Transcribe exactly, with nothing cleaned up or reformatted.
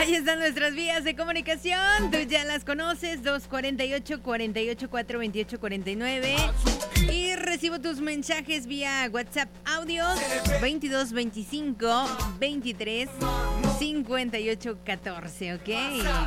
Ahí están nuestras vías de comunicación. Tú ya las conoces. dos cuarenta y ocho, cuarenta y ocho, cuatro veintiocho, cuarenta y nueve. Y recibo tus mensajes vía WhatsApp audio veintidós veinticinco veintitrés cincuenta y ocho catorce, ¿ok?